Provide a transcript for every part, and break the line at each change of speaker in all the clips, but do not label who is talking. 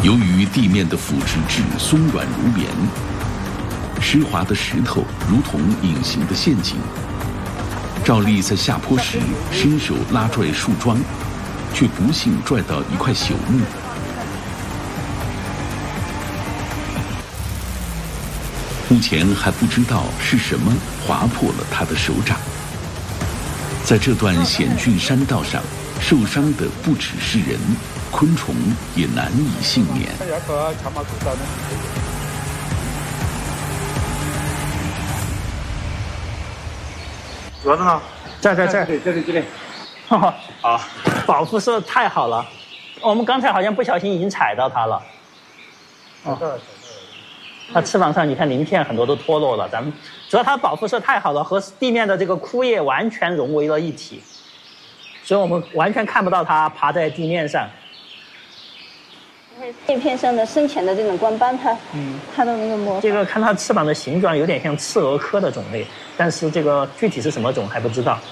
由于地面的腐殖质松软如棉，湿滑的石头如同隐形的陷阱。赵丽在下坡时伸手拉拽树桩，却不幸拽到一块朽木。目前还不知道是什么划破了他的手掌。在这段险峻山道上，受伤的不只是人，昆虫也难以幸免。
�蛾子呢？
这里。好，保护色太好了。我们刚才好像不小心已经踩到它了。它翅膀上你看鳞片很多都脱落了，主要它保护色太好了，和地面的这个枯叶完全融为了一体，所以我们完全看不到它爬在地面上。
叶片上的深浅的这种光斑，它都能够模仿。
这个看它翅膀的形状有点像刺蛾科的种类，但是这个具体是什么种还不知道。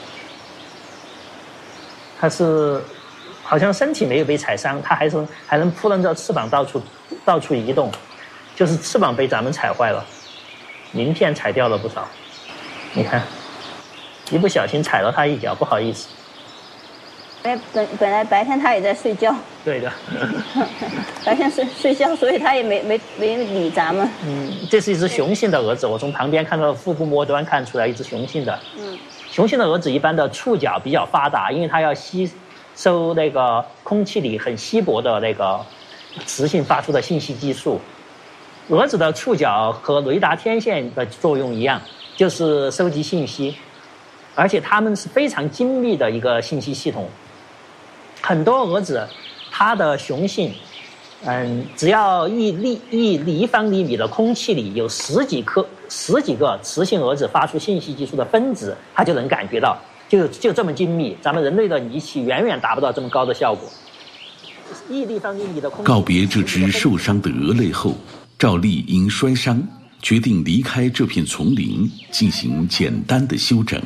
它是好像身体没有被踩伤，它还能扑棱着翅膀到处移动，就是翅膀被咱们踩坏了，鳞片踩掉了不少。你看，一不小心踩了它一脚，不好意思。
本来白天它也在睡觉。
对的。
白天睡觉，所以它也没理咱们。
这是一只雄性的蛾子，我从旁边看到腹部末端看出来一只雄性的。雄性的蛾子一般的触角比较发达，因为它要吸收那个空气里很稀薄的那个磁性发出的信息激素。蛾子的触角和雷达天线的作用一样，就是收集信息，而且它们是非常精密的一个信息系统。很多蛾子，它的雄性，只要一立方厘米的空气里有十几个雌性蛾子发出信息激素的分子，它就能感觉到，就这么精密，咱们人类的仪器远远达不到这么高的效果。1立方厘米的空气。
告别这只受伤的蛾类后，赵丽因摔伤，决定离开这片丛林，进行简单的休整。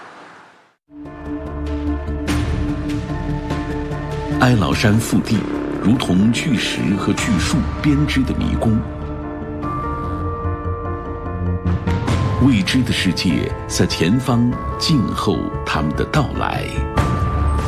哀牢山腹地如同巨石和巨树编织的迷宫，未知的世界在前方静候他们的到来。